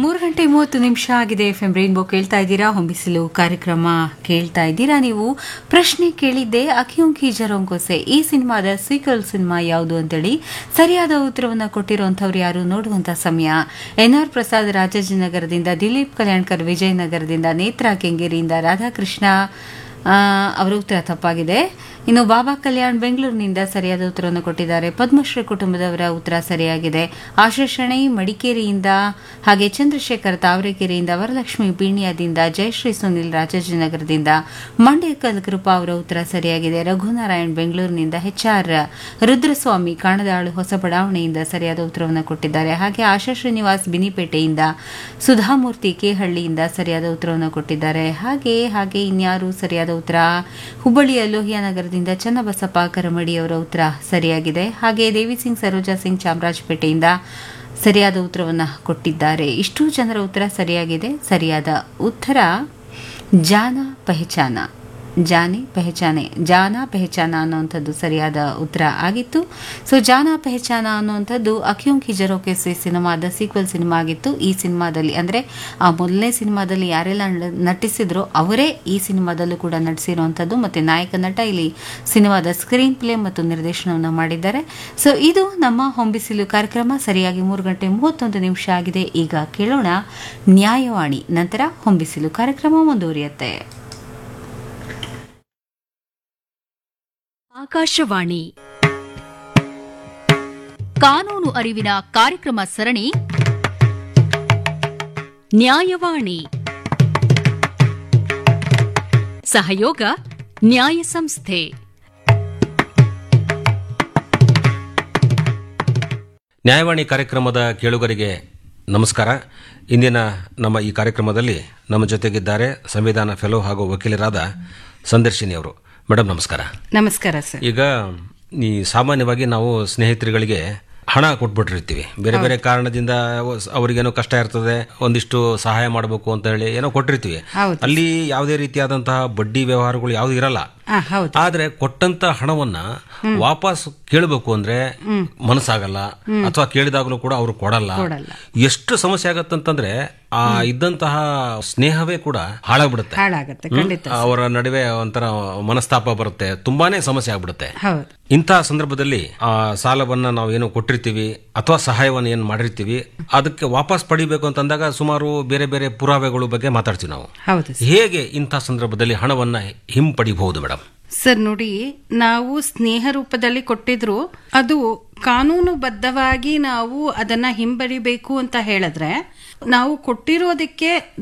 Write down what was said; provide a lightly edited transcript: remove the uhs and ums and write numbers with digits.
3:30 ಆಗಿದೆ. F M rainbow ಕೇಳ್ತಾ ಇದ್ದೀರಾ. ಹೊಂಬಿಸಿಲು ಕಾರ್ಯಕ್ರಮ ಕೇಳ್ತಾ ಇದ್ದೀರಾ. ನೀವು ಪ್ರಶ್ನೆ ಕೇಳಿದ್ದೆ ಅಖಿಯುಂಕಿ ಜರೋಂಕೋಸೆ ಈ ಸಿನಿಮಾದ ಸೀಕ್ವೆಲ್ ಸಿನಿಮಾ ಯಾವುದು ಅಂತೇಳಿ ಸರಿಯಾದ ಉತ್ತರವನ್ನು ಕೊಟ್ಟಿರುವಂತವ್ರು ಯಾರು ನೋಡುವಂತ ಸಮಯ. NR ಪ್ರಸಾದ್ ರಾಜಾಜಿನಗರದಿಂದ, ದಿಲೀಪ್ ಕಲ್ಯಾಣ್ಕರ್ ವಿಜಯನಗರದಿಂದ, ನೇತ್ರಾ ಕೆಂಗೇರಿಯಿಂದ, ರಾಧಾಕೃಷ್ಣ ಅವರ ಉತ್ತರ ತಪ್ಪಾಗಿದೆ. ಇನ್ನು ಬಾಬಾ ಕಲ್ಯಾಣ್ ಬೆಂಗಳೂರಿನಿಂದ ಸರಿಯಾದ ಉತ್ತರವನ್ನು ಕೊಟ್ಟಿದ್ದಾರೆ. ಪದ್ಮಶ್ರೀ ಕುಟುಂಬದವರ ಉತ್ತರ ಸರಿಯಾಗಿದೆ. ಆಶೀಶ್ ಶೆಣೈ ಮಡಿಕೇರಿಯಿಂದ, ಹಾಗೆ ಚಂದ್ರಶೇಖರ್ ತಾವರೆಕೆರೆಯಿಂದ, ವರಲಕ್ಷ್ಮಿ ಪೀಣ್ಯದಿಂದ, ಜಯಶ್ರೀ ಸುನಿಲ್ ರಾಜಾಜಿನಗರದಿಂದ, ಮಂಡೇಕಲ್ ಕೃಪಾ ಅವರ ಉತ್ತರ ಸರಿಯಾಗಿದೆ. ರಘುನಾರಾಯಣ್ ಬೆಂಗಳೂರಿನಿಂದ, HR ರುದ್ರಸ್ವಾಮಿ ಕಾಣದಾಳು ಹೊಸ ಬಡಾವಣೆಯಿಂದ ಸರಿಯಾದ ಉತ್ತರವನ್ನು ಕೊಟ್ಟಿದ್ದಾರೆ. ಹಾಗೆ ಆಶಾ ಶ್ರೀನಿವಾಸ್ ಬಿನಿಪೇಟೆಯಿಂದ, ಸುಧಾಮೂರ್ತಿ ಕೇಹಳ್ಳಿಯಿಂದ ಸರಿಯಾದ ಉತ್ತರವನ್ನು ಕೊಟ್ಟಿದ್ದಾರೆ. ಹಾಗೆ ಇನ್ಯಾರು ಸರಿಯಾದ ಉತ್ತರ? ಹುಬ್ಬಳ್ಳಿಯ ಲೋಹಿಯಾನಗರದಿಂದ ಚನ್ನಬಸಪ್ಪ ಕರಮಡಿ ಅವರ ಉತ್ತರ ಸರಿಯಾಗಿದೆ. ಹಾಗೆ ದೇವಿ ಸಿಂಗ್ ಸರೋಜಾ ಸಿಂಗ್ ಚಾಮರಾಜಪೇಟೆಯಿಂದ ಸರಿಯಾದ ಉತ್ತರವನ್ನು ಕೊಟ್ಟಿದ್ದಾರೆ. ಇಷ್ಟು ಜನರ ಉತ್ತರ ಸರಿಯಾಗಿದೆ. ಸರಿಯಾದ ಉತ್ತರ ಜಾನಾ ಪಹಚಾನ, ಜಾನಾ ಪಹಚಾನ ಅನ್ನುವಂಥದ್ದು ಸರಿಯಾದ ಉತ್ತರ ಆಗಿತ್ತು. ಸೊ ಜಾನಾ ಪಹಚಾನ ಅನ್ನುವಂಥದ್ದು ಅಖಿಯುಂಕಿ ಜರೋಂಕೋಸೆ ಸಿನಿಮಾದ ಸೀಕ್ವೆಲ್ ಸಿನಿಮಾ ಆಗಿತ್ತು. ಈ ಸಿನಿಮಾದಲ್ಲಿ ಅಂದರೆ ಆ ಮೊದಲನೇ ಸಿನಿಮಾದಲ್ಲಿ ಯಾರೆಲ್ಲ ನಟಿಸಿದ್ರೋ ಅವರೇ ಈ ಸಿನಿಮಾದಲ್ಲೂ ಕೂಡ ನಟಿಸಿರುವಂಥದ್ದು. ಮತ್ತು ನಾಯಕ ನಟ ಇಲ್ಲಿ ಸಿನಿಮಾದ ಸ್ಕ್ರೀನ್ ಪ್ಲೇ ಮತ್ತು ನಿರ್ದೇಶನವನ್ನು ಮಾಡಿದ್ದಾರೆ. ಸೊ ಇದು ನಮ್ಮ ಹೊಂಬಿಸಿಲು ಕಾರ್ಯಕ್ರಮ. ಸರಿಯಾಗಿ 3:31 ಆಗಿದೆ. ಈಗ ಕೇಳೋಣ ನ್ಯಾಯವಾಣಿ, ನಂತರ ಹೊಂಬಿಸಿಲು ಕಾರ್ಯಕ್ರಮ ಮುಂದುವರಿಯುತ್ತೆ. ಆಕಾಶವಾಣಿ ಕಾನೂನು ಅರಿವಿನ ಕಾರ್ಯಕ್ರಮ ಸರಣಿ ನ್ಯಾಯವಾಣಿ. ಸಹಯೋಗ ನ್ಯಾಯ ಸಂಸ್ಥೆ. ನ್ಯಾಯವಾಣಿ ಕಾರ್ಯಕ್ರಮದ ಕೇಳುಗರಿಗೆ ನಮಸ್ಕಾರ. ಇಂದಿನ ನಮ್ಮ ಈ ಕಾರ್ಯಕ್ರಮದಲ್ಲಿ ನಮ್ಮ ಜೊತೆಗಿದ್ದಾರೆ ಸಂವಿಧಾನ ಫೆಲೋ ಹಾಗೂ ವಕೀಲರಾದ ಸಂದರ್ಶಿನಿ ಅವರು. ಮೇಡಮ್ ನಮಸ್ಕಾರ. ನಮಸ್ಕಾರ ಸರ್. ಈಗ ಈ ಸಾಮಾನ್ಯವಾಗಿ ನಾವು ಸ್ನೇಹಿತರುಗಳಿಗೆ ಹಣ ಕೊಟ್ಬಿಟ್ಟಿರ್ತೀವಿ. ಬೇರೆ ಬೇರೆ ಕಾರಣದಿಂದ ಅವರಿಗೇನೋ ಕಷ್ಟ ಇರ್ತದೆ, ಒಂದಿಷ್ಟು ಸಹಾಯ ಮಾಡಬೇಕು ಅಂತ ಹೇಳಿ ಏನೋ ಕೊಟ್ಟಿರ್ತೀವಿ. ಅಲ್ಲಿ ಯಾವುದೇ ರೀತಿಯಾದಂತಹ ಬಡ್ಡಿ ವ್ಯವಹಾರಗಳು ಯಾವ್ದು ಇರಲ್ಲ. ಆದ್ರೆ ಕೊಟ್ಟಂತ ಹಣವನ್ನ ವಾಪಸ್ ಕೇಳಬೇಕು ಅಂದ್ರೆ ಮನಸ್ಸಾಗಲ್ಲ, ಅಥವಾ ಕೇಳಿದಾಗಲೂ ಕೂಡ ಅವರು ಕೊಡಲ್ಲ. ಎಷ್ಟು ಸಮಸ್ಯೆ ಆಗತ್ತಂತಂದ್ರೆ ಆ ಇದ್ದಂತಹ ಸ್ನೇಹವೇ ಕೂಡ ಹಾಳಾಗ್ಬಿಡುತ್ತೆ. ಅವರ ನಡುವೆ ಒಂಥರ ಮನಸ್ತಾಪ ಬರುತ್ತೆ, ತುಂಬಾನೇ ಸಮಸ್ಯೆ ಆಗ್ಬಿಡುತ್ತೆ. ಇಂತಹ ಸಂದರ್ಭದಲ್ಲಿ ಆ ಸಾಲವನ್ನ ನಾವು ಏನು ಕೊಟ್ಟಿರ್ತೀವಿ ಅಥವಾ ಸಹಾಯವನ್ನು ಏನು ಮಾಡಿರ್ತೀವಿ ಅದಕ್ಕೆ ವಾಪಸ್ ಪಡಿಬೇಕು ಅಂತಂದಾಗ ಸುಮಾರು ಬೇರೆ ಬೇರೆ ಪುರಾವೆಗಳ ಬಗ್ಗೆ ಮಾತಾಡ್ತೀವಿ ನಾವು. ಹೇಗೆ ಇಂತಹ ಸಂದರ್ಭದಲ್ಲಿ ಹಣವನ್ನ ಹಿಂಪಡಿಬಹುದು ಮೇಡಮ್? ಸರ್ ನೋಡಿ, ನಾವು ಸ್ನೇಹ ರೂಪದಲ್ಲಿ ಕೊಟ್ಟಿದ್ರು ಅದು ಕಾನೂನುಬದ್ಧವಾಗಿ ನಾವು ಅದನ್ನ ಹಿಂಬರಿಬೇಕು ಅಂತ ಹೇಳಿದ್ರೆ ನಾವು ಕೊಟ್ಟಿರೋದಕ್ಕೆ